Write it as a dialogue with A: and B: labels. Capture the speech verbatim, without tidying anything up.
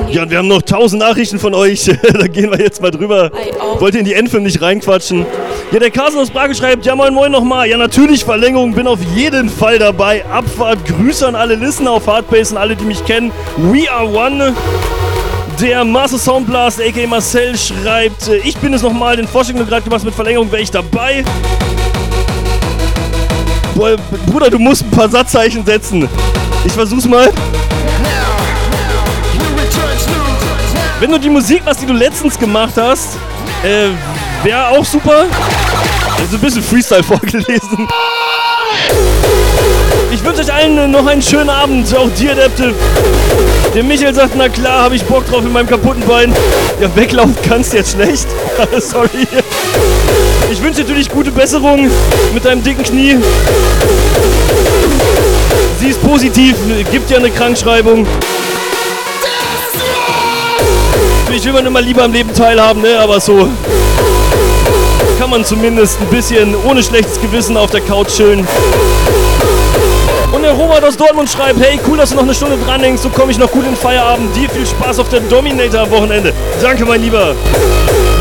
A: Ja, und wir haben noch tausend Nachrichten von euch. Da gehen wir jetzt mal drüber. Wollt ihr in die Endfilm nicht reinquatschen? Ja, der Carsten aus Brage schreibt, ja moin moin nochmal. Ja, natürlich Verlängerung, bin auf jeden Fall dabei. Abfahrt, Grüße an alle Listener auf Hardbase und alle, die mich kennen. We are one. Der Master Soundblast, aka Marcel, schreibt, ich bin es nochmal, den Vorschlag, den du gerade gemacht hast mit Verlängerung, wäre ich dabei. Boah, Bruder, du musst ein paar Satzzeichen setzen. Ich versuch's mal. Wenn du die Musik machst, die du letztens gemacht hast, äh, wäre auch super. Also ein bisschen Freestyle vorgelesen. Ich wünsche euch allen noch einen schönen Abend, auch dir, Adaptive. Der Michael sagt, na klar, habe ich Bock drauf in meinem kaputten Bein. Ja, weglaufen kannst jetzt schlecht. Sorry. Ich wünsche dir natürlich gute Besserung mit deinem dicken Knie. Sie ist positiv, gibt dir eine Krankschreibung. Ich will man immer lieber am Leben teilhaben, ne? Aber so kann man zumindest ein bisschen ohne schlechtes Gewissen auf der Couch chillen. Und der Robert aus Dortmund schreibt, hey, cool, dass du noch eine Stunde dranhängst, so komme ich noch gut in den Feierabend. Dir viel Spaß auf der Dominator am Wochenende. Danke, mein Lieber.